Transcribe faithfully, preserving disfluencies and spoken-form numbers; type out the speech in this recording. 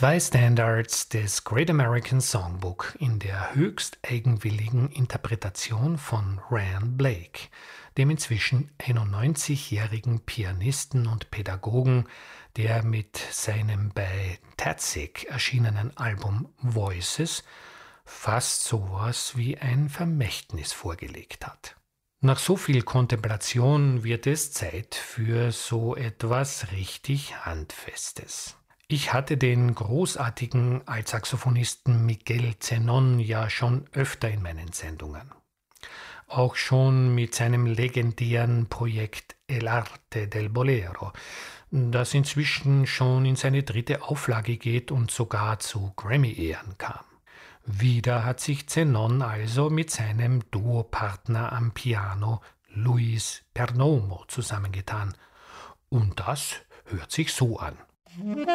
Zwei Standards des Great American Songbook in der höchst eigenwilligen Interpretation von Rand Blake, dem inzwischen einundneunzigjährigen Pianisten und Pädagogen, der mit seinem bei Tadzek erschienenen Album Voices fast sowas wie ein Vermächtnis vorgelegt hat. Nach so viel Kontemplation wird es Zeit für so etwas richtig Handfestes. Ich hatte den großartigen Altsaxophonisten Miguel Zenón ja schon öfter in meinen Sendungen. Auch schon mit seinem legendären Projekt El Arte del Bolero, das inzwischen schon in seine dritte Auflage geht und sogar zu Grammy-Ehren kam. Wieder hat sich Zenón also mit seinem Duopartner am Piano Luis Perdomo zusammengetan. Und das hört sich so an.